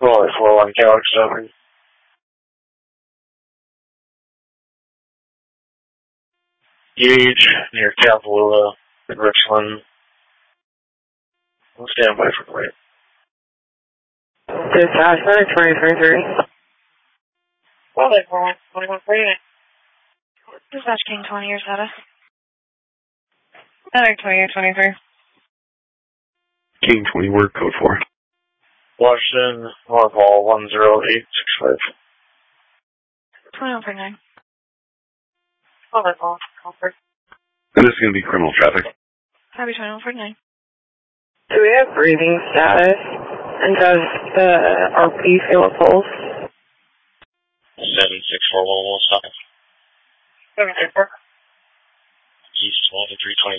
Roller 41 Galaxy over. Gauge near Kapalua in Richland. We'll stand by for the wait. Dispatch 2033. Roller 41 Galaxy. Dispatch King 20, your status. Another 2023. King 20, word code 4. Washington, Northwall 10865. 2149. Northwall, Comfort. And this is going to be criminal traffic. Copy 2149. Do we have breathing status? And does the RP feel a pulse? 76411 stop. 764. East 12 to 320.